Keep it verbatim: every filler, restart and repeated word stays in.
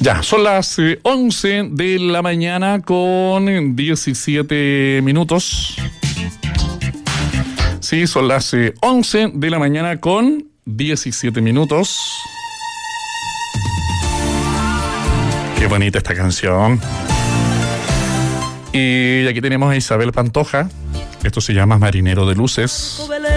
Ya, son las eh, once de la mañana con diecisiete minutos. Sí, son las eh, once de la mañana con diecisiete minutos. Qué bonita esta canción. Y aquí tenemos a Isabel Pantoja. Esto se llama Marinero de Luces.